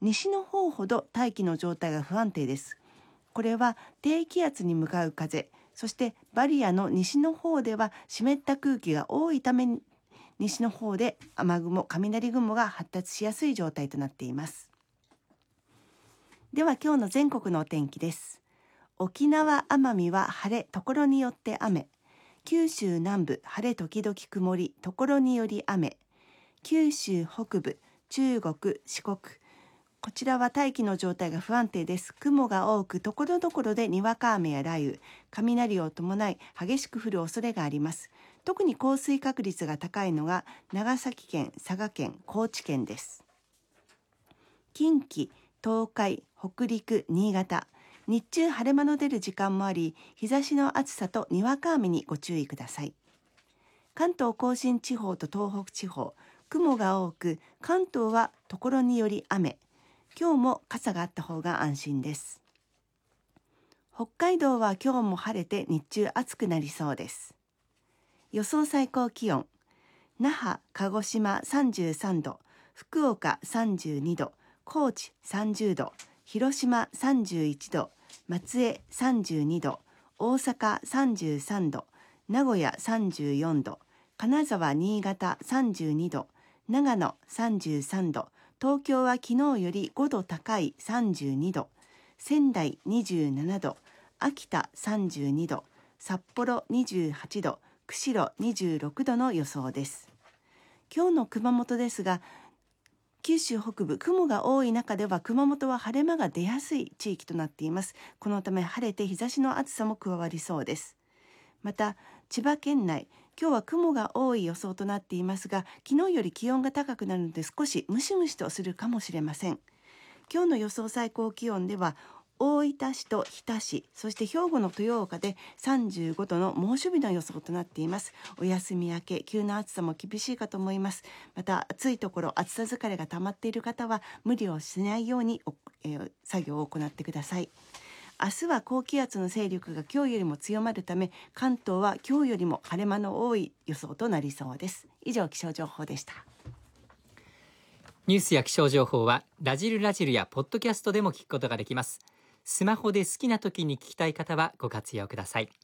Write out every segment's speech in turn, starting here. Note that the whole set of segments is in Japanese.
西の方ほど大気の状態が不安定です。これは低気圧に向かう風、そしてバリアの西の方では湿った空気が多いために、西の方で雨雲、雷雲が発達しやすい状態となっています。では今日の全国のお天気です。沖縄・奄美は晴れ、ところによって雨。九州南部、晴れ時々曇り、ところにより雨。九州北部、中国、四国、こちらは大気の状態が不安定です。雲が多く、ところどころでにわか雨や雷雨、雷を伴い激しく降る恐れがあります。特に降水確率が高いのが長崎県、佐賀県、高知県です。近畿、東海、北陸、新潟、日中晴れ間の出る時間もあり、日差しの暑さとにわか雨にご注意ください。関東甲信地方と東北地方、雲が多く、関東はところにより雨。今日も傘があった方が安心です。北海道は今日も晴れて日中暑くなりそうです。予想最高気温、那覇、鹿児島33度、福岡32度、高知30度、広島31度、松江32度、大阪33度、名古屋34度、金沢、新潟32度、長野33度、東京は昨日より5度高い32度、仙台27度、秋田32度、札幌28度、釧路26度の予想です。今日の熊本ですが、九州北部、雲が多い中では熊本は晴れ間が出やすい地域となっています。このため晴れて日差しの暑さも加わりそうです。また千葉県内、今日は雲が多い予想となっていますが、昨日より気温が高くなるので少しムシムシとするかもしれません。今日の予想最高気温では大分市と日田市、そして兵庫の豊岡で35度の猛暑日の予想となっています。お休み明け、急な暑さも厳しいかと思います。また暑いところ、暑さ疲れが溜まっている方は無理をしないように作業を行ってください。明日は高気圧の勢力が今日よりも強まるため、関東は今日よりも晴れ間の多い予想となりそうです。以上、気象情報でした。 ニュースや気象情報はラジルラジルやポッドキャストでも聞くことができます。スマホで好きな時に聞きたい方はご活用ください。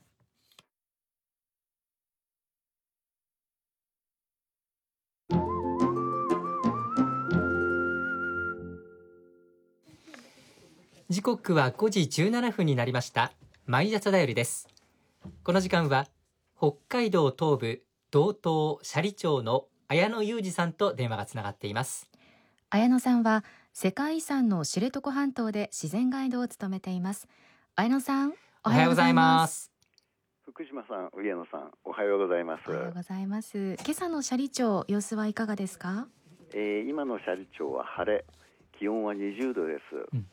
時刻は5時17分になりました。毎朝だよりです。この時間は北海道東部道東斜里町の綾野裕二さんと電話がつながっています。 綾野さんは世界遺産の知床半島で自然ガイドを務めています。綾野さん、 おはようございます。 福島さん、上野さん、おはようございます。 おはようございます。今朝の斜里町、様子はいかがですか？ 今の斜里町は晴れ、気温は20度です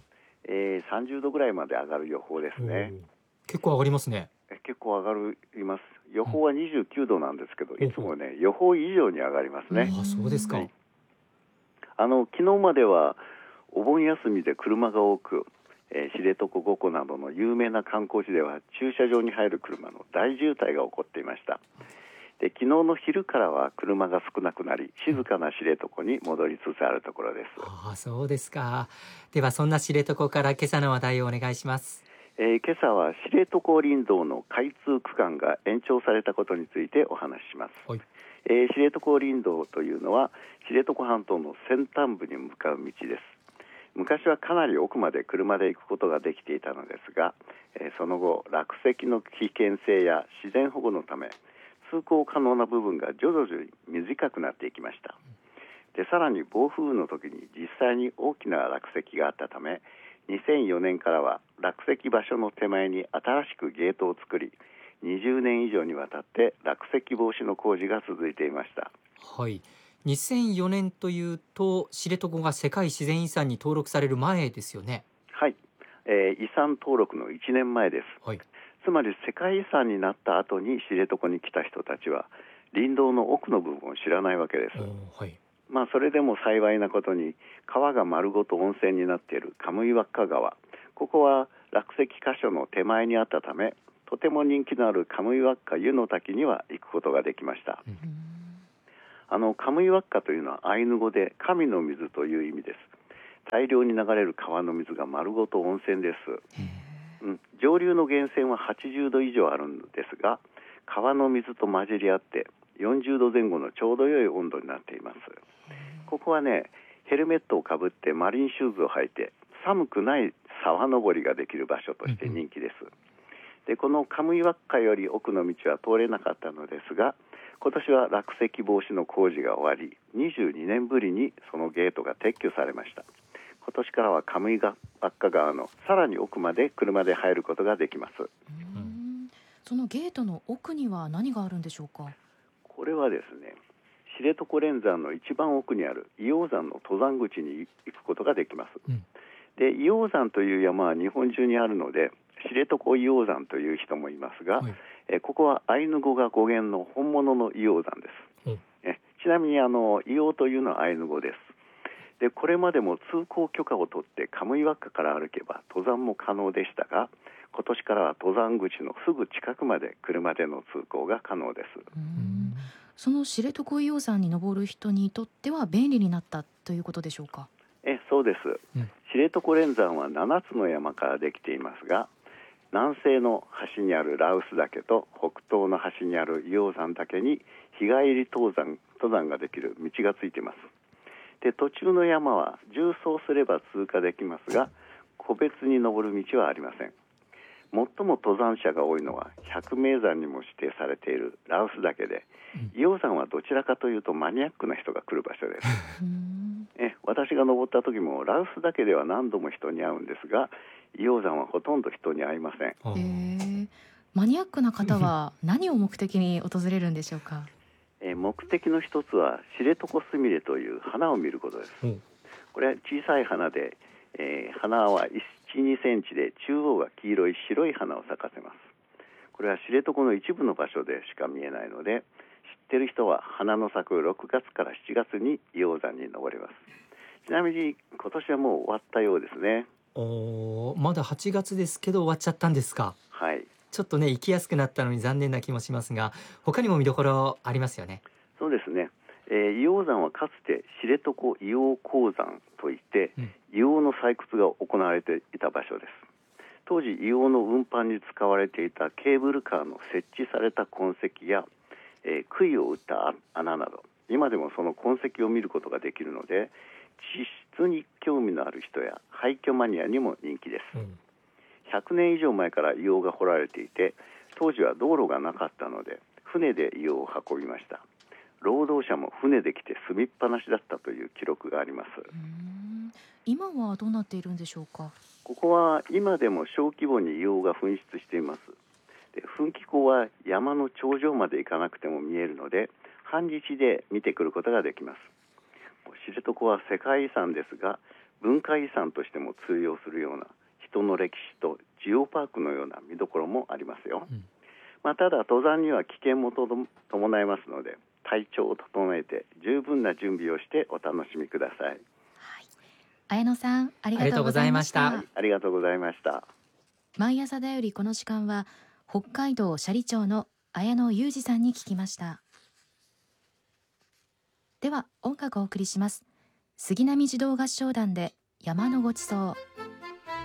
。30度ぐらいまで上がる予報ですね。 結構上がりますね。 結構上がります。予報は29度なんですけど、いつもね、予報以上に上がりますね。 あ、そうですか。はい、 昨日まではお盆休みで車が多く、知床五湖などの有名な観光地では駐車場に入る車の大渋滞が起こっていました。で、昨日の昼からは車が少なくなり、静かな知床に戻りつつあるところです。 あ、そうですか。ではそんな知床から今朝の話題をお願いします。 今朝は知床林道の開通区間が延長されたことについてお話しします。 はい、 知床林道というのは知床半島の先端部に向かう道です。昔はかなり奥まで車で行くことができていたのですが、その後落石の危険性や自然保護のため通行可能な部分が徐々に短くなっていきました。で、さらに暴風雨の時に実際に大きな落石があったため、2004年からは落石場所の手前に新しくゲートを作り、20年以上にわたって落石防止の工事が続いていました。 はい、2004年というと知床が世界自然遺産に登録される前ですよね。 はい、遺産登録の1年前です。 はい、 つまり世界遺産になった後に知床に来た人たちは林道の奥の部分を知らないわけです。 はい、 それでも幸いなことに川が丸ごと温泉になっているカムイワッカ川、ここは落石箇所の手前にあったため、とても人気のあるカムイワッカ湯の滝には行くことができました。カムイワッカというのはアイヌ語で神の水という意味です。 大量に流れる川の水が丸ごと温泉です。上流の源泉は80度以上あるんですが、川の水と混じり合って40度前後のちょうど良い温度になっています。ここはね、ヘルメットをかぶってマリンシューズを履いて寒くない沢登りができる場所として人気です。で、このカムイワッカより奥の道は通れなかったのですが、今年は落石防止の工事が終わり、22年ぶりにそのゲートが撤去されました。今年からはカムイワッカ川のさらに奥まで車で入ることができます。 そのゲートの奥には何があるんでしょうか。 これはですね、知床連山の一番奥にある硫黄山の登山口に行くことができます。で、硫黄山という山は日本中にあるので、知床硫黄山という人もいますが、ここはアイヌ語が語源の本物の硫黄山です。ちなみに硫黄というのはアイヌ語です。で、これまでも通行許可を取ってカムイワッカから歩けば登山も可能でしたが、今年からは登山口のすぐ近くまで車での通行が可能です。 その知床硫黄山に登る人にとっては便利になったということでしょうか。 そうです。知床連山は7つの山からできていますが、南西の端にある羅臼岳と北東の端にある硫黄山岳に日帰り登山ができる道がついています。で、途中の山は縦走すれば通過できますが、個別に登る道はありません。最も登山者が多いのは百名山にも指定されている羅臼岳で、硫黄山はどちらかというとマニアックな人が来る場所です。私が登った時も羅臼岳では何度も人に会うんですが、硫黄山はほとんど人に会いません。 マニアックな方は何を目的に訪れるんでしょうか。 目的の一つは知床スミレという花を見ることです。これは小さい花で、花は 1,2 センチで中央が黄色い白い花を咲かせます。これは知床の一部の場所でしか見えないので、知っている人は花の咲く6月から7月に硫黄山に登れます。ちなみに今年はもう終わったようですね。 まだ8月ですけど終わっちゃったんですか。 はい。 ちょっとね、行きやすくなったのに残念な気もしますが、他にも見どころありますよね。 そうですね。硫黄山はかつて知床硫黄鉱山といって、硫黄の採掘が行われていた場所です。当時硫黄の運搬に使われていたケーブルカーの設置された痕跡や、杭を打った穴など、今でもその痕跡を見ることができるので、地質に興味のある人や廃墟マニアにも人気です。100年以上前から硫黄が掘られていて、当時は道路がなかったので船で硫黄を運びました。労働者も船で来て住みっぱなしだったという記録があります。 今はどうなっているんでしょうか。 ここは今でも小規模に硫黄が噴出しています。で、噴気口は山の頂上まで行かなくても見えるので、半日で見てくることができます。知床は世界遺産ですが、文化遺産としても通用するような人の歴史とジオパークのような見どころもありますよ。ただ登山には危険も伴いますので、体調を整えて十分な準備をしてお楽しみください。 綾野さん、ありがとうございました。 ありがとうございました。 毎朝だよりこの時間は北海道斜里町の綾野裕二さんに聞きました。では音楽をお送りします。杉並児童合唱団で山のごちそう。